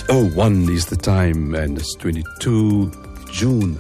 6:01 is the time, and it's 22 June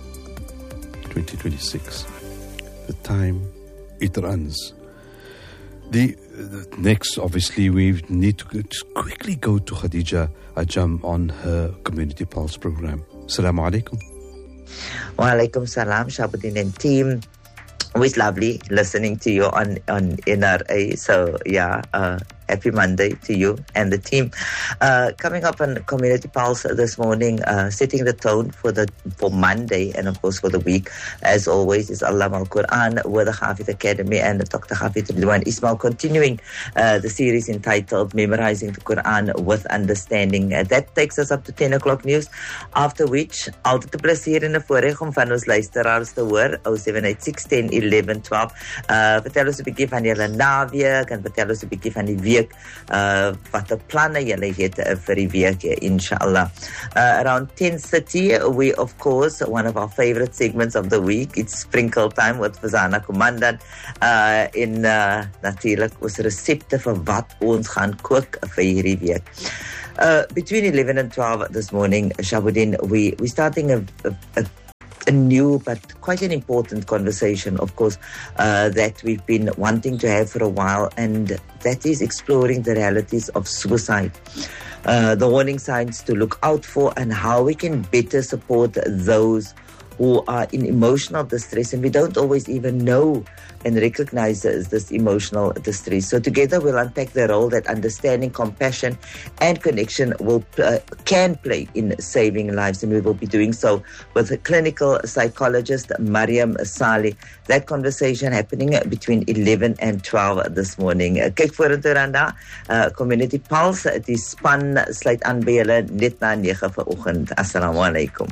2026. The time, it runs. The next, obviously, we need to quickly go to Khadija Ajam on her Community Pulse program. Assalamu alaikum. Wa alaikum salam, Shabuddin and team. Always lovely listening to you on NRA. So, happy Monday to you and the team. Coming up on Community Pulse this morning, setting the tone for Monday and of course for the week, as always, is Allama Al-Quran with the Hafid Academy and Dr. Hafid Ridwan Ismail, continuing the series entitled Memorizing the Quran with Understanding. That takes us up to 10 o'clock news, after which, altyd 'n plesier en 'n voorreg om van ons luisteraars te hoor, 0786 10 11 12. Vertel ons 'n bietjie van julle naweek en vertel ons 'n bietjie van die week, wat die planne julle het vir die week, inshallah. Around 10:30, we, of course, one of our favorite segments of the week, it's Sprinkle Time with Fazana Komandan, in natuurlik ons resepte vir wat ons gaan kook vir hierdie week. Between 11 and 12 this morning, Shabuddin, we're starting a new but quite an important conversation, of course, that we've been wanting to have for a while, and that is exploring the realities of suicide, the warning signs to look out for, and how we can better support those who are in emotional distress, and we don't always even know and recognize this emotional distress. So together we'll unpack the role that understanding, compassion and connection can play in saving lives, and we will be doing so with clinical psychologist Mariam Saleh. That conversation happening between 11 and 12 this morning. Kyk vorentoe Randa, Community Pulse, die span sluit aan by julle net na 9 vanoggend. Assalamu alaikum.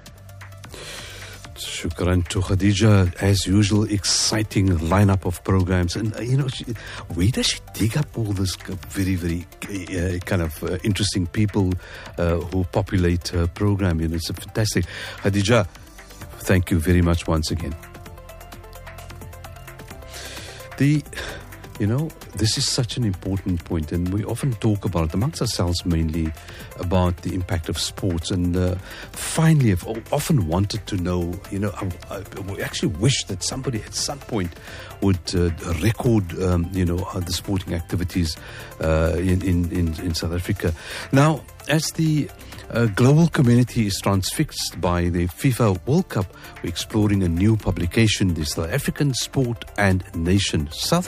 Shukran to Khadija. As usual, exciting lineup of programs. And, where does she dig up all this very, very interesting people who populate her program? It's a fantastic. Khadija, thank you very much once again. This is such an important point, and we often talk about it amongst ourselves, mainly about the impact of sports. And finally, I've often wanted to know, we actually wish that somebody at some point would record, the sporting activities in South Africa. Now, as the global community is transfixed by the FIFA World Cup, we're exploring a new publication, the South African Sport and Nation,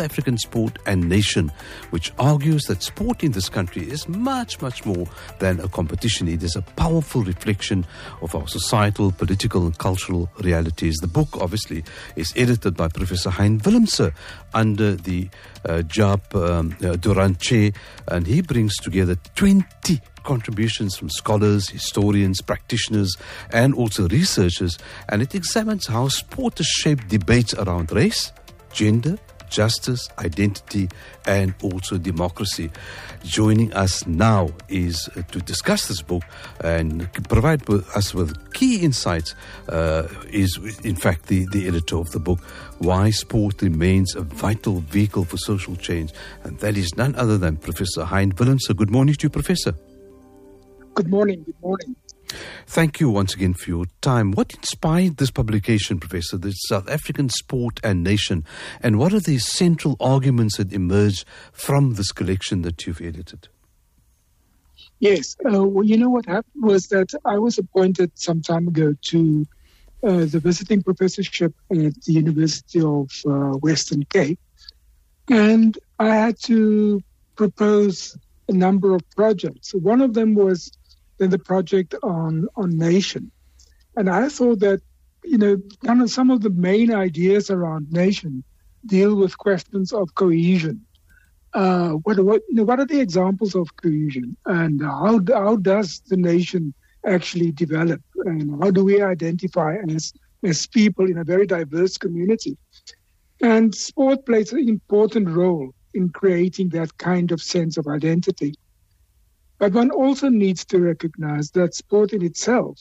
which argues that sport in this country is much, much more than a competition. It is a powerful reflection of our societal, political and cultural realities. The book, obviously, is edited by Professor Hein Willemse under the Jaap Durant, and he brings together 20 contributions from scholars, historians, practitioners, and also researchers, and it examines how sport has shaped debates around race, gender, justice, identity, and also democracy. Joining us now is to discuss this book and provide us with key insights is in fact the editor of the book, Why Sport Remains a Vital Vehicle for Social Change, and that is none other than Professor Hein Willemse. Good morning to you, Professor. Good morning. Thank you once again for your time. What inspired this publication, Professor, the South African Sport and Nation, and what are the central arguments that emerge from this collection that you've edited? Yes, what happened was that I was appointed some time ago to the visiting professorship at the University of Western Cape, and I had to propose a number of projects. One of them was the project on Nation. And I thought that, some of the main ideas around Nation deal with questions of cohesion. What are the examples of cohesion, and how does the nation actually develop, and how do we identify as people in a very diverse community? And sport plays an important role in creating that kind of sense of identity. But one also needs to recognize that sport in itself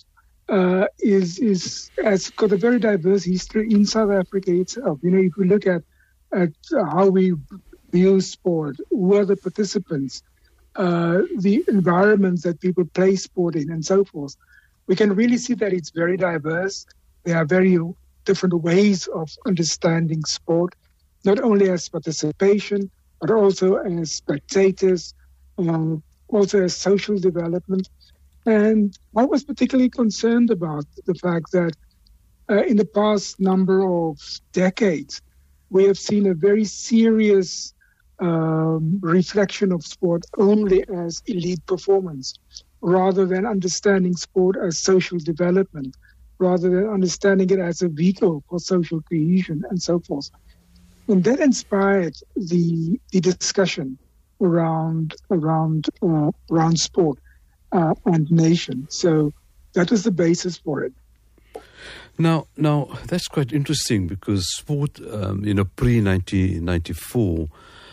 has got a very diverse history in South Africa itself. If we look at how we view sport, who are the participants, the environments that people play sport in, and so forth, we can really see that it's very diverse. There are very different ways of understanding sport, not only as participation, but also as spectators, also as social development. And I was particularly concerned about the fact that in the past number of decades, we have seen a very serious reflection of sport only as elite performance, rather than understanding sport as social development, rather than understanding it as a vehicle for social cohesion and so forth. And that inspired the discussion around sport and nation. So that was the basis for it. Now that's quite interesting because sport, pre-1994,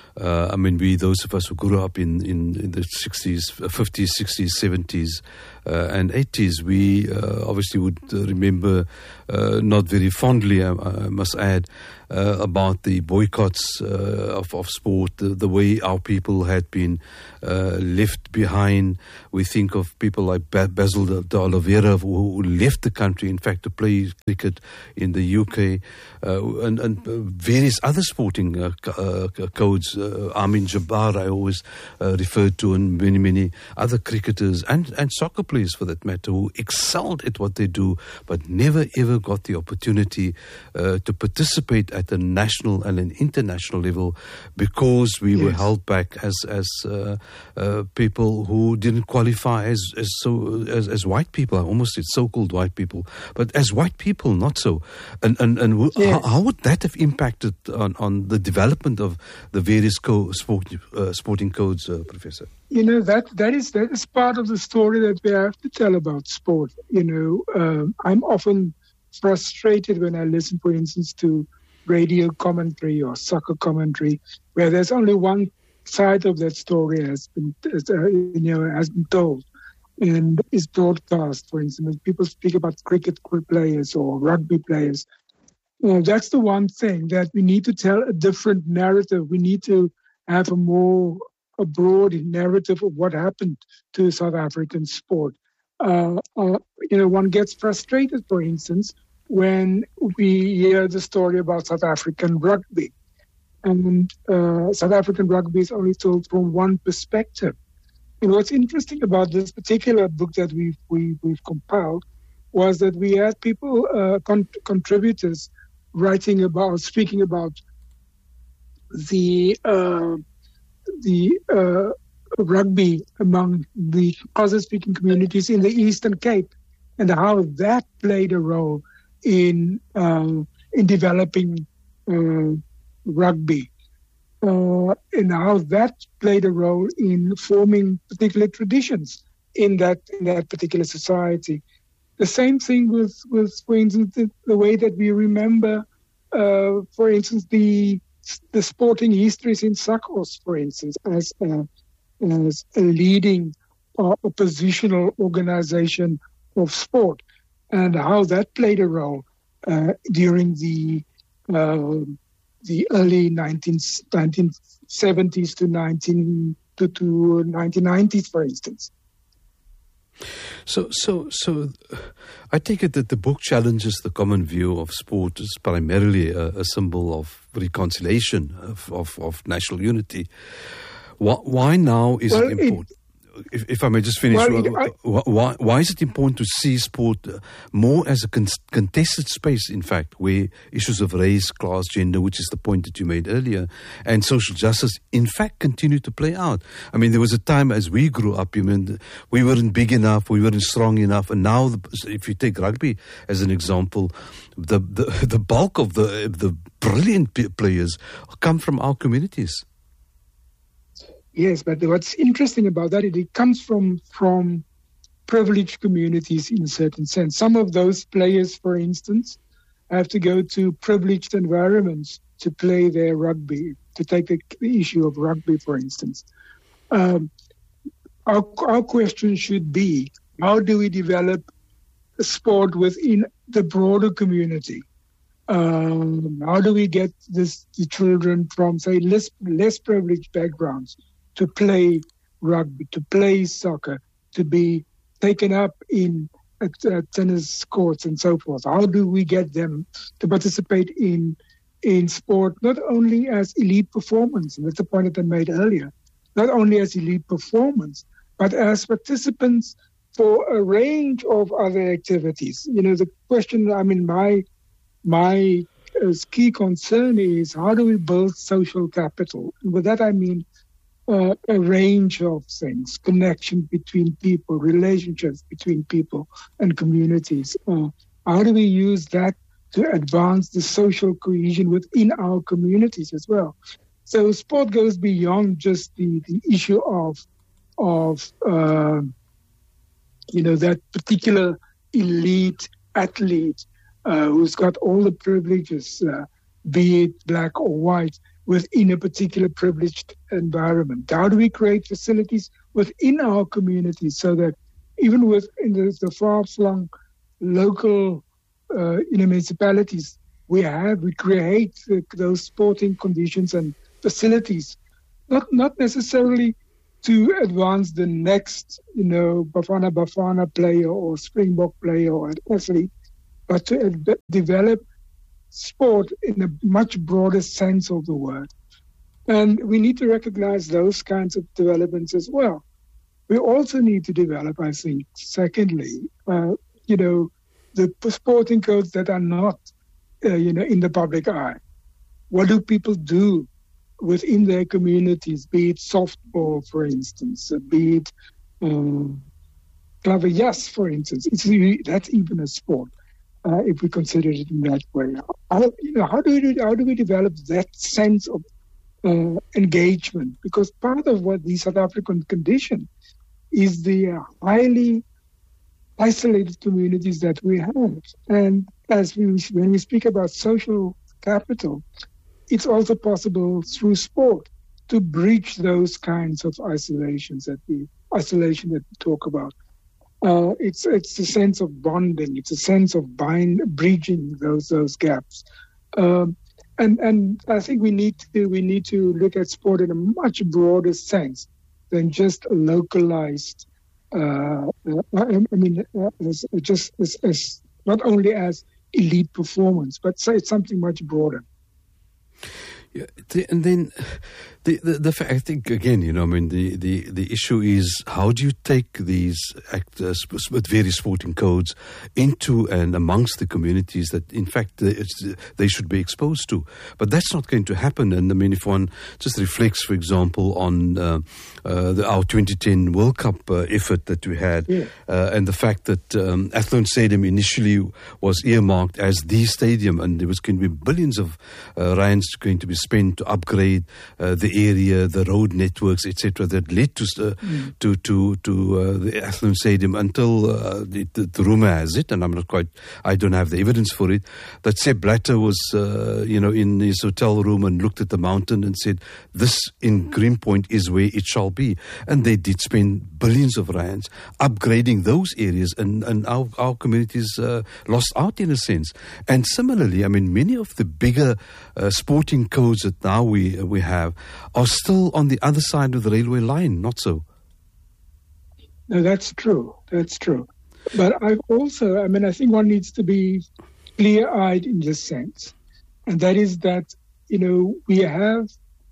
those of us who grew up in the 60s, 50s, 60s, 70s, and 80s, we obviously would remember not very fondly, I must add, about the boycotts of sport, the way our people had been left behind. We think of people like Basil de Oliveira, who left the country, in fact, to play cricket in the UK, and various other sporting codes. Amin Jabbar, I always referred to, and many other cricketers and soccer players, for that matter, who excelled at what they do, but never ever got the opportunity to participate at a national and an international level because we were held back as people who didn't qualify as white people. I almost said so-called white people, but as white people, not so. And how would that have impacted on the development of the various sporting codes, Professor? That is part of the story that we have to tell about sport. I'm often frustrated when I listen, for instance, to radio commentary or soccer commentary, where there's only one side of that story has been told and is broadcast. For instance, when people speak about cricket players or rugby players, that's the one thing that we need to tell a different narrative. We need to have a broad narrative of what happened to South African sport. One gets frustrated, for instance, when we hear the story about South African rugby. And South African rugby is only told from one perspective. And what's interesting about this particular book that we've compiled was that we had people, contributors, speaking about the rugby among the Xhosa-speaking communities in the Eastern Cape, and how that played a role in developing rugby, and how that played a role in forming particular traditions in that particular society. The same thing with for instance, the way that we remember, for instance, the sporting histories in SACOS, for instance, as a leading oppositional organization of sport, and how that played a role during the early 1970s to 1990s, for instance. So I take it that the book challenges the common view of sport as primarily a symbol of reconciliation, of national unity. Why now is it important? If I may just finish, why is it important to see sport more as a contested space, in fact, where issues of race, class, gender, which is the point that you made earlier, and social justice, in fact, continue to play out? I mean, there was a time as we grew up, we weren't big enough, we weren't strong enough, and now, if you take rugby as an example, the bulk of the brilliant players come from our communities. Yes, but what's interesting about that is it comes from privileged communities in a certain sense. Some of those players, for instance, have to go to privileged environments to play their rugby, to take the issue of rugby, for instance. Our question should be, how do we develop sport within the broader community? How do we get the children from, say, less privileged backgrounds to play rugby, to play soccer, to be taken up in tennis courts and so forth? How do we get them to participate in sport, not only as elite performance, and that's the point that I made earlier, not only as elite performance, but as participants for a range of other activities? The question, my key concern is, how do we build social capital? And with that, I mean a range of things: connection between people, relationships between people and communities. How do we use that to advance the social cohesion within our communities as well? So sport goes beyond just the issue of that particular elite athlete who's got all the privileges, be it black or white, within a particular privileged environment. How do we create facilities within our communities so that even within the far-flung local municipalities, we create those sporting conditions and facilities, not necessarily to advance the next, Bafana player or Springbok player or athlete, but to develop sport in a much broader sense of the word. And we need to recognize those kinds of developments as well. We also need to develop, I think, secondly, the sporting codes that are not, in the public eye. What do people do within their communities, be it softball, for instance, be it clavias, for instance? That's even a sport, if we consider it in that way. How do we develop that sense of engagement? Because part of what the South African condition is the highly isolated communities that we have. And when we speak about social capital, it's also possible through sport to breach those kinds of isolation that we talk about. It's a sense of bonding. It's a sense of bridging those gaps. And I think we need to look at sport in a much broader sense than just a localized. As not only as elite performance, but say it's something much broader. Yeah, and then the fact, I think again, the issue is, how do you take these actors with various sporting codes into and amongst the communities that in fact they should be exposed to? But that's not going to happen. And if one just reflects, for example, on our 2010 World Cup effort that we had, and the fact that Athlone Stadium initially was earmarked as the stadium, and there was going to be billions of rands going to be spent to upgrade the area, the road networks, etc., that led to the Athlone Stadium until the rumor has it, and I don't have the evidence for it, that Sepp Blatter was in his hotel room and looked at the mountain and said, this in Greenpoint is where it shall be. And they did spend billions of rands upgrading those areas, and our communities lost out in a sense. And similarly, many of the bigger sporting codes that now we have are still on the other side of the railway line, not so? No, that's true. But I've also, I think one needs to be clear-eyed in this sense. And that is that, we have,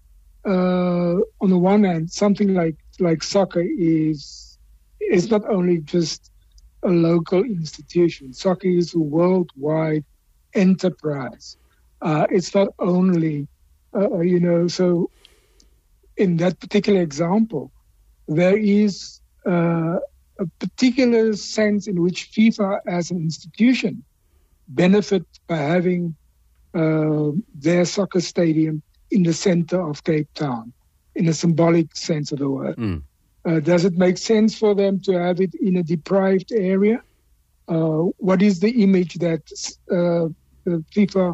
on the one hand, something like soccer is not only just a local institution. Soccer is a worldwide enterprise. It's not only, so in that particular example, there is a particular sense in which FIFA as an institution benefit by having their soccer stadium in the center of Cape Town, in a symbolic sense of the word. Does it make sense for them to have it in a deprived area? What is the image that FIFA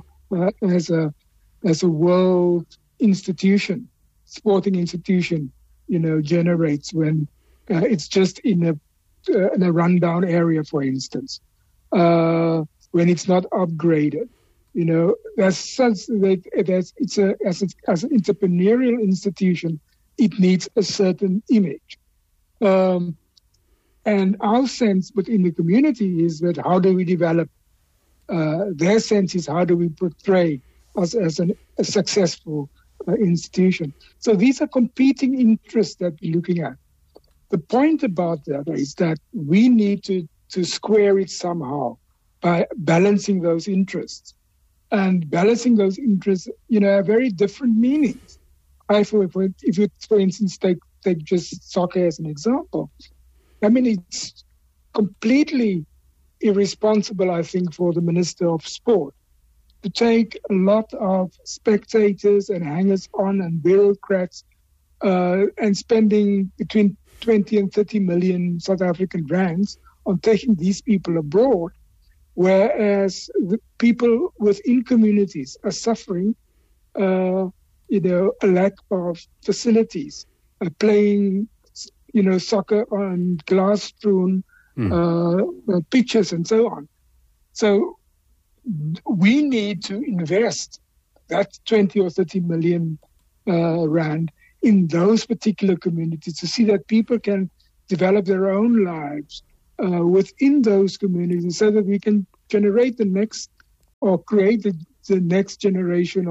as a world institution, sporting institution, generates when it's just in a rundown area, for instance, when it's not upgraded? As an entrepreneurial institution, it needs a certain image. And our sense within the community is that how do we develop, their sense is how do we portray us as a successful institution. So these are competing interests that we're looking at. The point about that is that we need to square it somehow by balancing those interests. And balancing those interests, have very different meanings. If you, for instance, take just soccer as an example, I mean, it's completely irresponsible, I think, for the Minister of Sport to take a lot of spectators and hangers-on and bureaucrats and spending between 20 and 30 million South African rands on taking these people abroad, whereas the people within communities are suffering, a lack of facilities, playing, soccer on glass-strewn pitches and so on. So we need to invest that 20 or 30 million rand in those particular communities to see that people can develop their own lives within those communities so that we can generate the next or create the next generation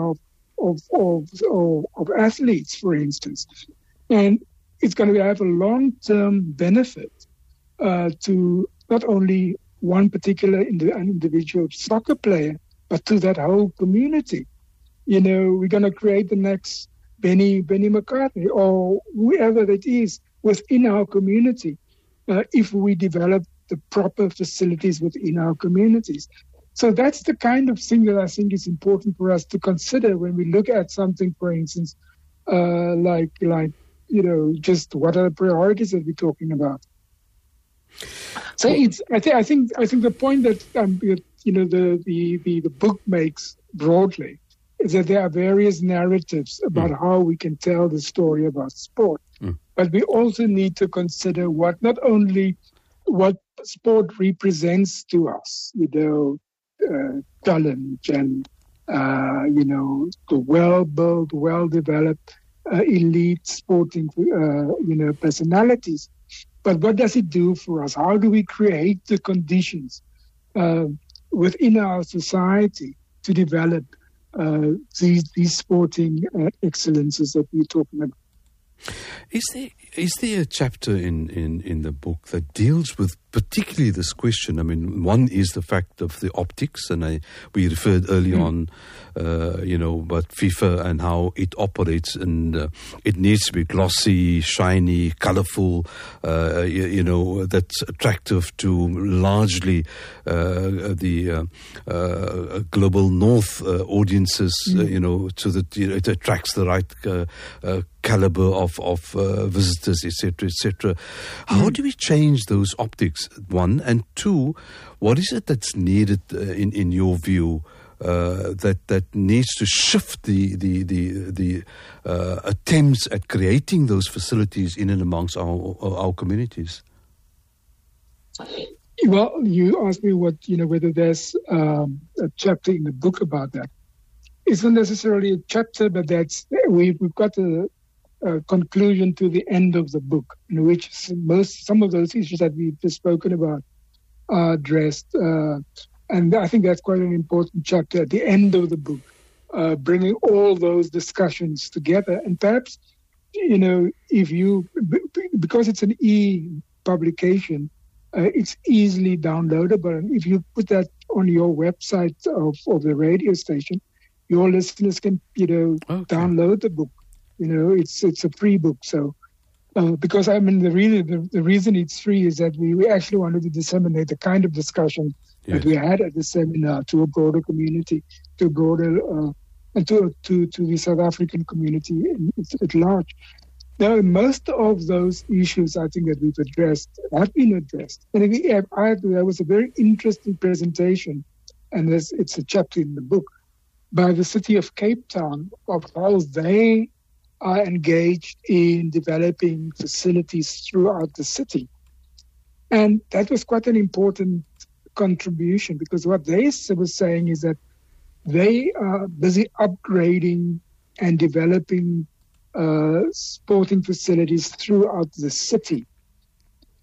of athletes, for instance. And it's going to have a long-term benefit to not only one particular individual soccer player, but to that whole community. We're going to create the next Benny McCarthy or whoever it is within our community if we develop the proper facilities within our communities. So that's the kind of thing that I think is important for us to consider when we look at something, for instance, like just what are the priorities that we're talking about. So I think the point that the book makes broadly is that there are various narratives about how we can tell the story about sport, but we also need to consider not only what sport represents to us, talent and the well-built, well-developed, elite sporting personalities. But what does it do for us? How do we create the conditions within our society to develop these sporting excellences that we're talking about? Is there a chapter in the book that deals with particularly this question? I mean, one is the fact of the optics, and we referred early on, about FIFA and how it operates, and it needs to be glossy, shiny, colourful, that's attractive to largely the global north audiences, so that it attracts the right caliber of visitors, etc., etc. How do we change those optics? One, and two, what is it that's needed in your view that needs to shift the attempts at creating those facilities in and amongst our communities? Well, you asked me whether there's a chapter in the book about that. It's not necessarily a chapter, but we've got a conclusion to the end of the book, in which some of those issues that we've just spoken about are addressed. And I think that's quite an important chapter at the end of the book, bringing all those discussions together. And perhaps, because it's an e-publication, it's easily downloadable. And if you put that on your website of the radio station, your listeners can, download the book. It's a free book. So, because the reason it's free is that we actually wanted to disseminate the kind of discussion that we had at the seminar to a broader community, to the South African community at large. Now, most of those issues I think that we've addressed have been addressed. And there was a very interesting presentation, and it's a chapter in the book, by the city of Cape Town of how they are engaged in developing facilities throughout the city. And that was quite an important contribution, because what they were saying is that they are busy upgrading and developing sporting facilities throughout the city.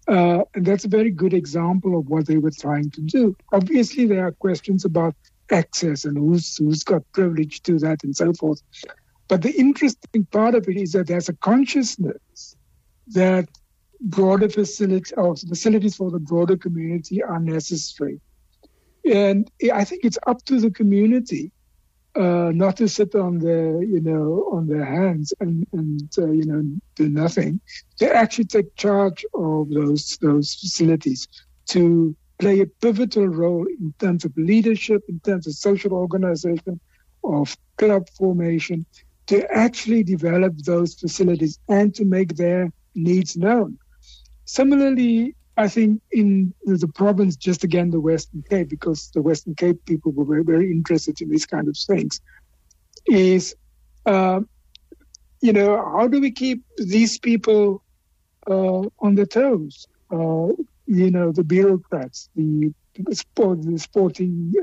And that's a very good example of what they were trying to do. Obviously, there are questions about access and who's got privilege to that and so forth. But the interesting part of it is that there's a consciousness that broader facilities for the broader community are necessary. And I think it's up to the community not to sit on their hands and do nothing. They actually take charge of those facilities to play a pivotal role in terms of leadership, in terms of social organization, of club formation, to actually develop those facilities and to make their needs known. Similarly, I think in the province, just again the Western Cape, because the Western Cape people were very, very interested in these kind of things, is, how do we keep these people on their toes? The bureaucrats, the sporting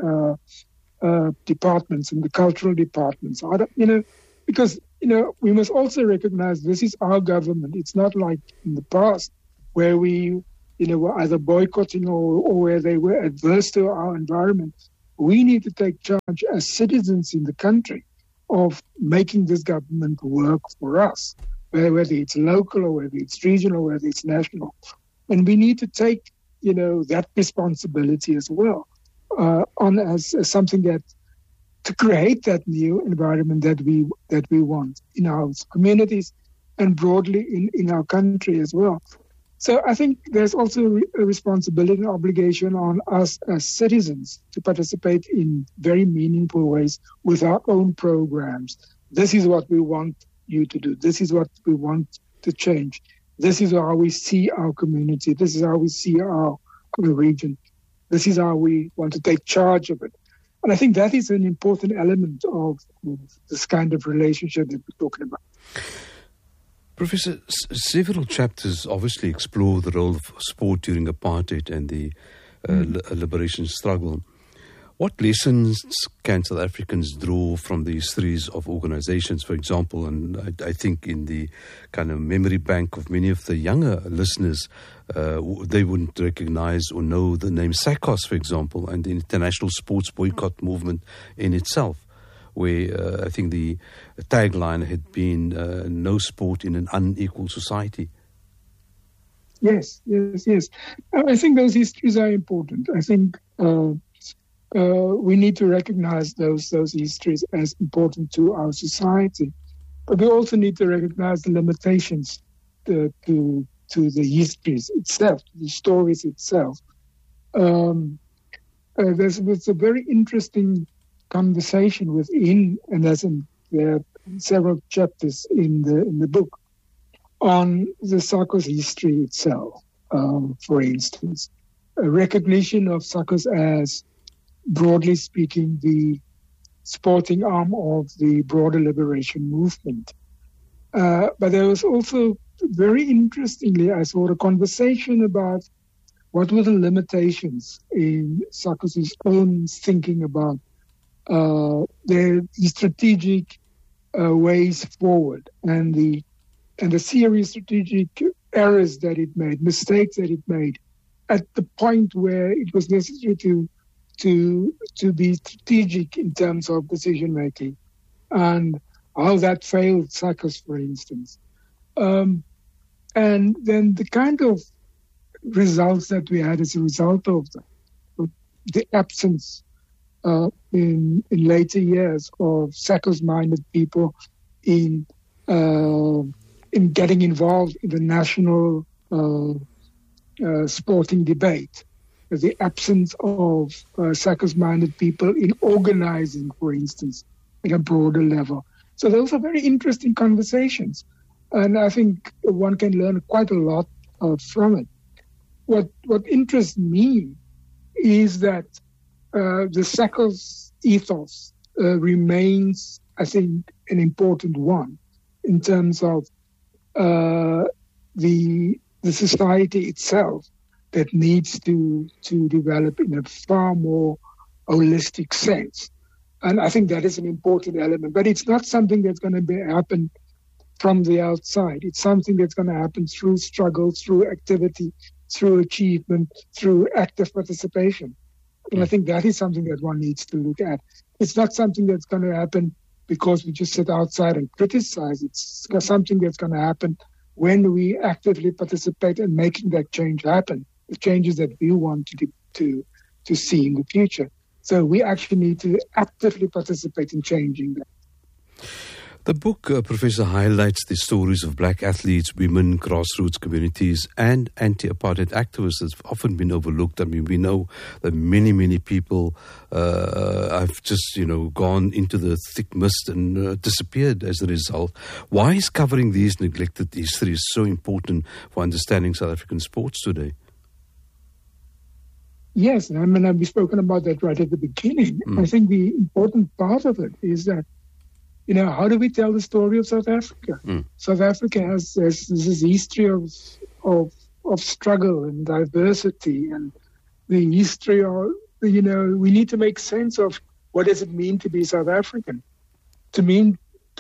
departments and the cultural departments. Because we must also recognize this is our government. It's not like in the past where we were either boycotting or where they were adverse to our environment. We need to take charge as citizens in the country of making this government work for us, whether it's local or whether it's regional or whether it's national. And we need to take, that responsibility as well on as something that to create that new environment that we want in our communities and broadly in our country as well. So I think there's also a responsibility and obligation on us as citizens to participate in very meaningful ways with our own programs. This is what we want you to do. This is what we want to change. This is how we see our community. This is how we see our region. This is how we want to take charge of it. And I think that is an important element of this kind of relationship that we're talking about. Professor, several chapters obviously explore the role of sport during apartheid and the liberation struggle. What lessons can South Africans draw from the histories of organizations, for example, and I think in the kind of memory bank of many of the younger listeners, they wouldn't recognize or know the name SACOS, for example, and the international sports boycott movement in itself, where I think the tagline had been no sport in an unequal society. Yes. I think those histories are important. I think we need to recognize those histories as important to our society. But we also need to recognize the limitations to the histories itself, the stories itself. There's a very interesting conversation within, and there are several chapters in the book on the SACOS history itself. For instance, a recognition of SACOS as, broadly speaking, the sporting arm of the broader liberation movement. But there was also, very interestingly, I saw a conversation about what were the limitations in SACOS's own thinking about the strategic ways forward and the serious strategic errors that it made, mistakes that it made at the point where it was necessary to be strategic in terms of decision making, and how that failed SACOS, for instance. And then the kind of results that we had as a result of the absence in later years of SACOS-minded people in getting involved in the national sporting debate. The absence of SACOS-minded people in organizing, for instance, at a broader level. So those are very interesting conversations. And I think one can learn quite a lot from it. What interests me is that the SACOS ethos remains, I think, an important one in terms of the society itself that needs to develop in a far more holistic sense. And I think that is an important element. But it's not something that's going to happen from the outside. It's something that's going to happen through struggle, through activity, through achievement, through active participation. And I think that is something that one needs to look at. It's not something that's going to happen because we just sit outside and criticize. It's something that's going to happen when we actively participate in making that change happen, the changes that we want to see in the future. So we actually need to actively participate in changing that. The book, Professor, highlights the stories of black athletes, women, grassroots communities, and anti-apartheid activists that's often been overlooked. I mean, we know that many people have just, gone into the thick mist and disappeared as a result. Why is covering these neglected histories so important for understanding South African sports today? Yes, I mean, we've spoken about that right at the beginning. I think the important part of it is that, how do we tell the story of South Africa? South Africa has this history of struggle and diversity, and the history of, we need to make sense of what does it mean to be South African. When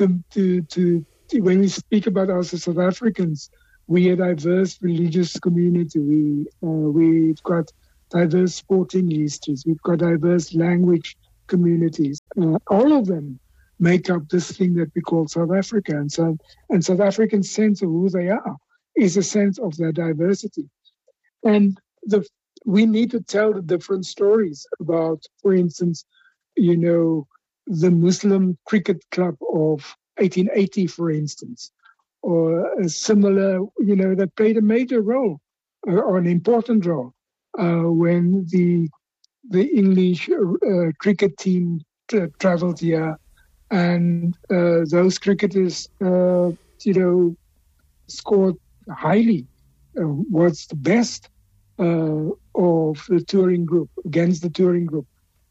we speak about us as South Africans, we are a diverse religious community. We've got diverse sporting histories. We've got diverse language communities. All of them make up this thing that we call South Africa. And South Africans' sense of who they are is a sense of their diversity. And we need to tell the different stories about, for instance, the Muslim cricket club of 1880, for instance, or a similar, that played a major role or an important role when the English cricket team traveled here. And those cricketers, scored highly, was the best of the touring group, against the touring group.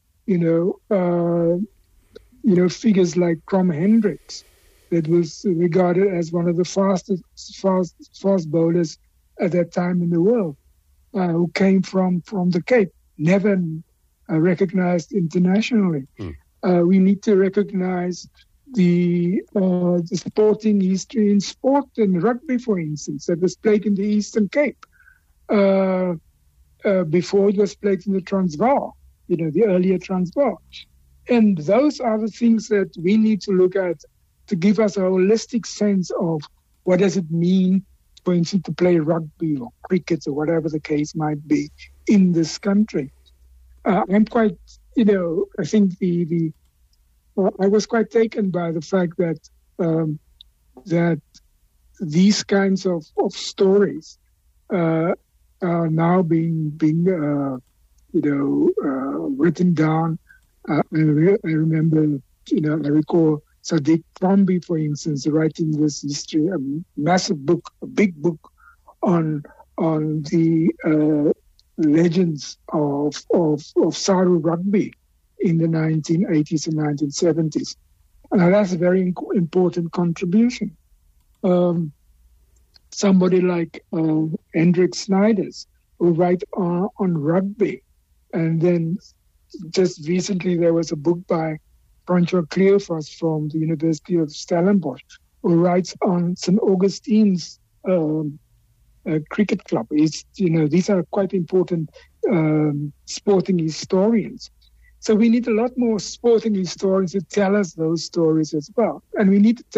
Figures like Crom Hendricks, that was regarded as one of the fast bowlers at that time in the world, who came from the Cape, never recognized internationally. We need to recognize the sporting history in sport and rugby, for instance, that was played in the Eastern Cape before it was played in the Transvaal, the earlier Transvaal. And those are the things that we need to look at to give us a holistic sense of what does it mean, for instance, to play rugby or cricket or whatever the case might be in this country. I'm quite, I think I was quite taken by the fact that that these kinds of stories are now being written down. I remember, I recall Sadiq Prombi, for instance, writing this history, a massive book, a big book on the legends of Saru rugby in the 1980s and 1970s. And that's a very important contribution. Somebody like Hendrik Snyders, who write on rugby. And then just recently there was a book by Francois Cleophas from the University of Stellenbosch, who writes on St. Augustine's cricket club. These are quite important sporting historians. So we need a lot more sporting historians to tell us those stories as well. And we need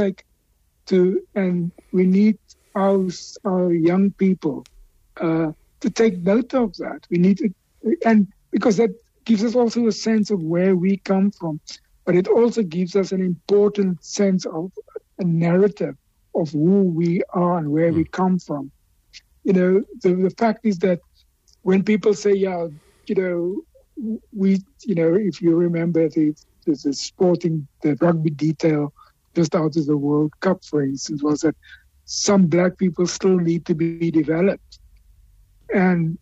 we need our young people to take note of that. We need to, and because that gives us also a sense of where we come from, but it also gives us an important sense of a narrative of who we are and where we come from. The fact is that when people say, if you remember the rugby detail just out of the World Cup, for instance, was that some black people still need to be developed. And,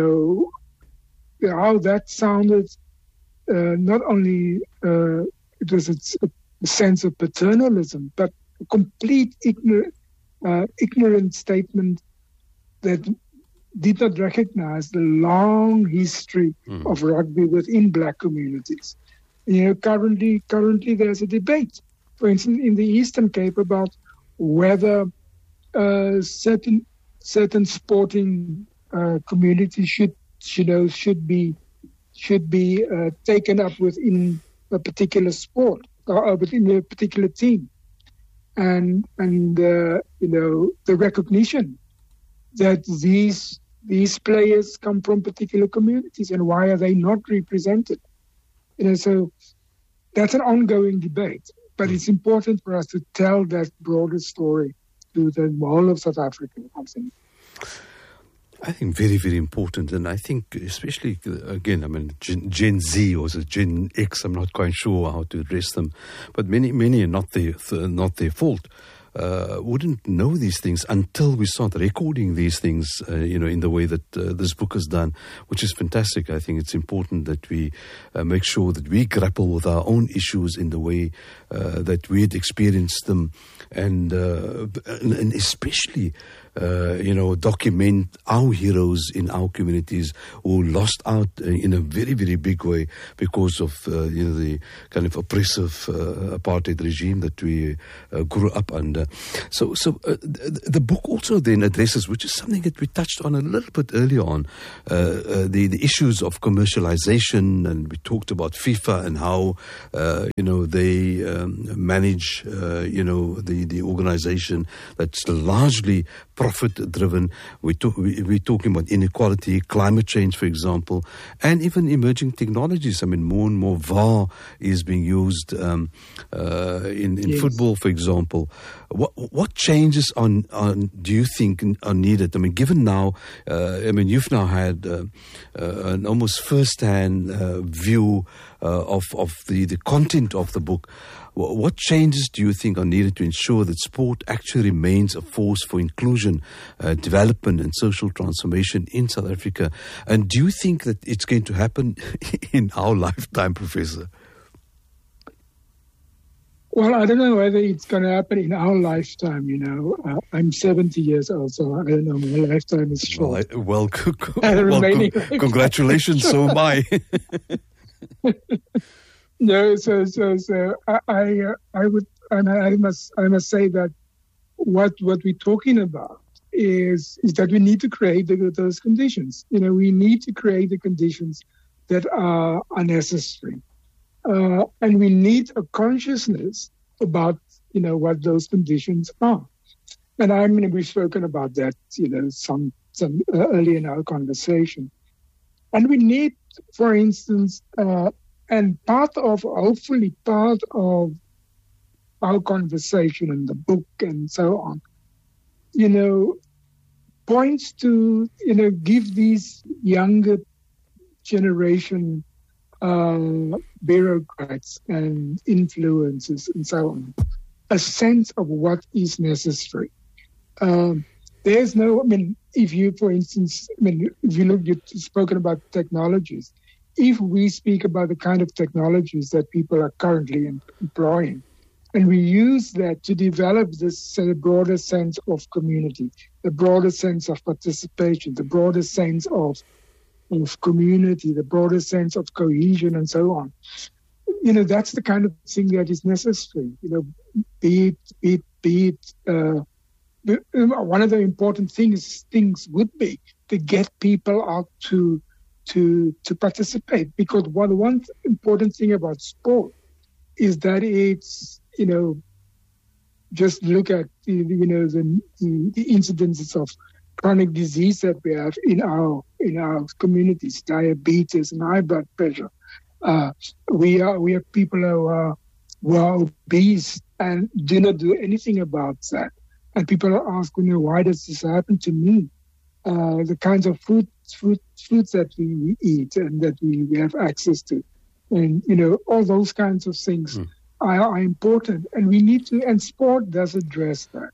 how that sounded, not only it was a sense of paternalism, but a complete ignorant statement that did not recognize the long history of rugby within black communities. Currently there's a debate, for instance, in the Eastern Cape about whether certain sporting community should be taken up within a particular sport or within a particular team, and the recognition that these players come from particular communities, and why are they not represented? So that's an ongoing debate, but it's important for us to tell that broader story to the whole of South Africa, I think very, very important. And I think especially, again, Gen Z or Gen X, I'm not quite sure how to address them, but many are not their fault. Wouldn't know these things until we start recording these things, in the way that this book has done, which is fantastic. I think it's important that we make sure that we grapple with our own issues in the way that we had experienced them, and especially, document our heroes in our communities who lost out in a very, very big way because of, the kind of oppressive apartheid regime that we grew up under. So the book also then addresses, which is something that we touched on a little bit earlier on, the issues of commercialization, and we talked about FIFA and how, they manage, the organization that's largely profit-driven. We're talking about inequality, climate change, for example, and even emerging technologies. More and more VAR is being used in yes. football, for example. What changes do you think are needed? Given now, you've now had an almost first-hand view of the content of the book. What changes do you think are needed to ensure that sport actually remains a force for inclusion, development and social transformation in South Africa? And do you think that it's going to happen in our lifetime, Professor? Well, I don't know whether it's going to happen in our lifetime, I'm 70 years old, so I don't know, my lifetime is short. Congratulations, so am I. No, so I must say that what we're talking about is that we need to create those conditions. We need to create the conditions that are necessary, and we need a consciousness about what those conditions are. And we've spoken about that some early in our conversation, and we need, for instance. And hopefully part of our conversation in the book and so on, points to, give these younger generation bureaucrats and influencers and so on a sense of what is necessary. There's no, if you, for instance, if you look, you've spoken about technologies. If we speak about the kind of technologies that people are currently employing, and we use that to develop this broader sense of community, the broader sense of participation, the broader sense of community, the broader sense of cohesion, and so on, that's the kind of thing that is necessary. Be it. One of the important things would be to get people out to participate, because one important thing about sport is that it's just look at the incidences of chronic disease that we have in our communities, diabetes and high blood pressure. We have people who are obese and do not do anything about that, and people are asking, why does this happen to me? The kinds of foods that we eat and that we have access to, and all those kinds of things are important, and we need to. And sport does address that.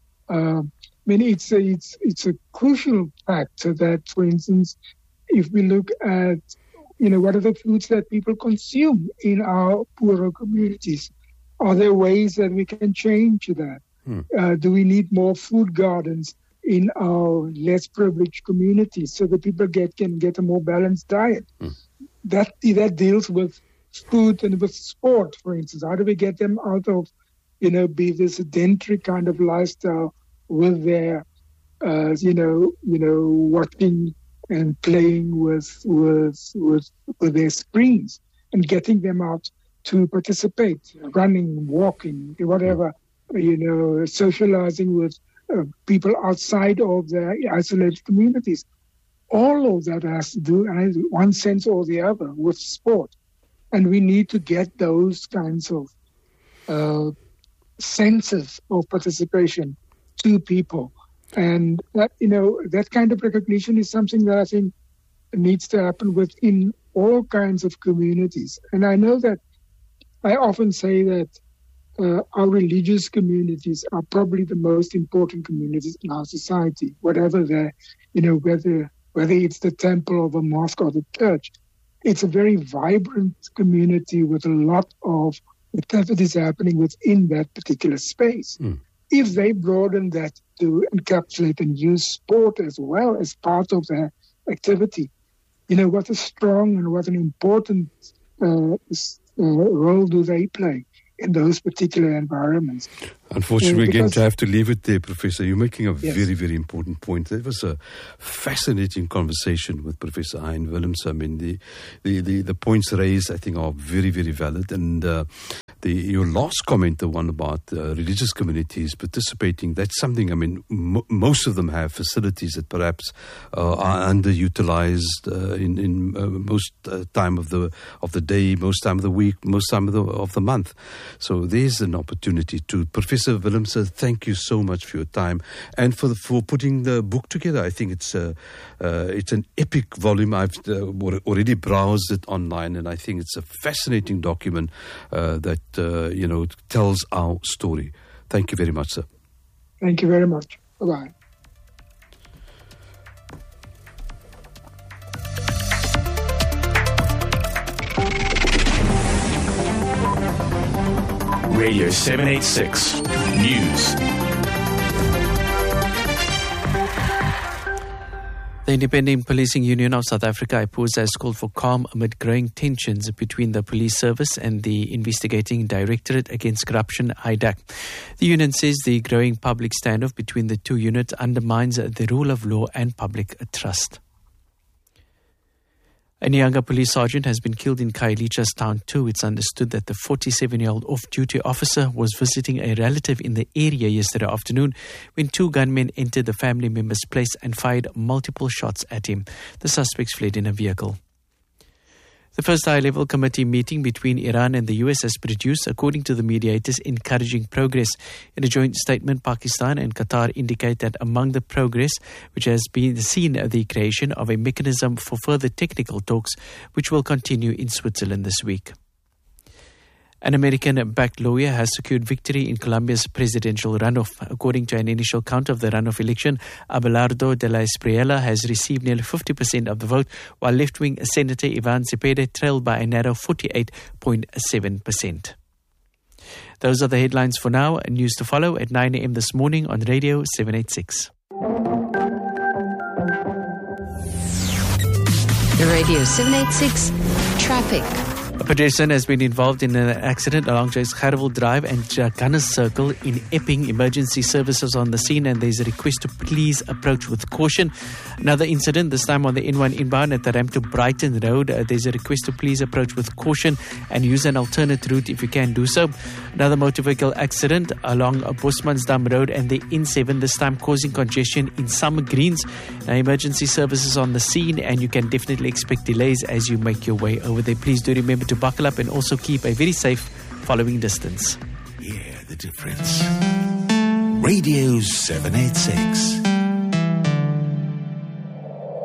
It's a crucial factor that, for instance, if we look at what are the foods that people consume in our poorer communities, are there ways that we can change that? Do we need more food gardens in our less privileged communities so that people can get a more balanced diet? That deals with food and with sport, for instance. How do we get them out of, be this sedentary kind of lifestyle with their watching and playing with their screens and getting them out to participate, running, walking, whatever, socializing with people outside of their isolated communities. All of that has to do, in one sense or the other, with sport. And we need to get those kinds of senses of participation to people. And that kind of recognition is something that I think needs to happen within all kinds of communities. And I know that I often say that our religious communities are probably the most important communities in our society, whatever they're, whether it's the temple or the mosque or the church. It's a very vibrant community with a lot of activities happening within that particular space. If they broaden that to encapsulate and use sport as well as part of their activity, what a strong and what an important role do they play in those particular environments. Unfortunately, we're going to have to leave it there, Professor. You're making a very, very important point. It was a fascinating conversation with Professor Hein Willemse. I mean, the points raised, I think, are very, very valid. And your last comment, the one about religious communities participating, that's something, I mean, most of them have facilities that perhaps are underutilized in most time of the day, most time of the week, most time of the month. So there's an opportunity to. Professor Willemse, thank you so much for your time and for putting the book together. I think it's an epic volume. I've already browsed it online, and I think it's a fascinating document that tells our story. Thank you very much, sir. Thank you very much. Bye-bye. Radio 786 News. The Independent Policing Union of South Africa, IPOSA, has called for calm amid growing tensions between the police service and the Investigating Directorate Against Corruption, IDAC. The union says the growing public standoff between the two units undermines the rule of law and public trust. A Nyanga police sergeant has been killed in Khayelitsha's Town 2. It's understood that the 47-year-old off-duty officer was visiting a relative in the area yesterday afternoon when two gunmen entered the family member's place and fired multiple shots at him. The suspects fled in a vehicle. The first high-level committee meeting between Iran and the US has produced, according to the mediators, encouraging progress. In a joint statement, Pakistan and Qatar indicate that among the progress, which has been seen the creation of a mechanism for further technical talks, which will continue in Switzerland this week. An American-backed lawyer has secured victory in Colombia's presidential runoff. According to an initial count of the runoff election, Abelardo de la Espriella has received nearly 50% of the vote, while left-wing Senator Ivan Cepeda trailed by a narrow 48.7%. Those are the headlines for now. News to follow at 9 a.m. this morning on Radio 786. The Radio 786 Traffic. A pedestrian has been involved in an accident along Joyce Gerwel Drive and Gunners Circle in Epping. Emergency services on the scene, and there's a request to please approach with caution. Another incident, this time on the N1 inbound at the ramp to Brighton Road. There's a request to please approach with caution and use an alternate route if you can do so. Another motor vehicle accident along Bosmansdam Road and the N7, this time causing congestion in Summer Greens. Now, emergency services on the scene, and you can definitely expect delays as you make your way over there. Please do remember to buckle up and also keep a very safe following distance. Hear the difference. Radio 786.